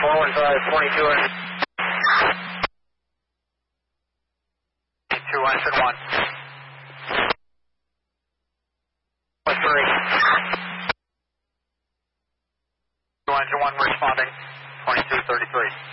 415, 22 and 2 engine 1. With 3. 2 engine 1 responding, 2233.